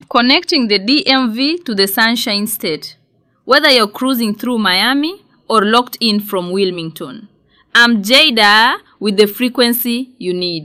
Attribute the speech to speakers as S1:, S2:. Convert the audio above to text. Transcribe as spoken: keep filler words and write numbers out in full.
S1: Connecting the D M V to the Sunshine State, whether you're cruising through Miami or locked in from Wilmington. I'm Jada with the frequency you need.